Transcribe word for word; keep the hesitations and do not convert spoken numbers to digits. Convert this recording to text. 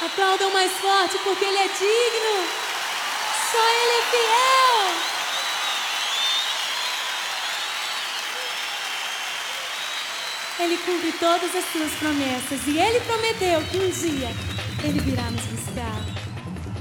Aplaudam mais forte porque Ele é digno. Só Ele é fiel. Ele cumpre todas as suas promessas e Ele prometeu que um dia Ele virá nos buscar.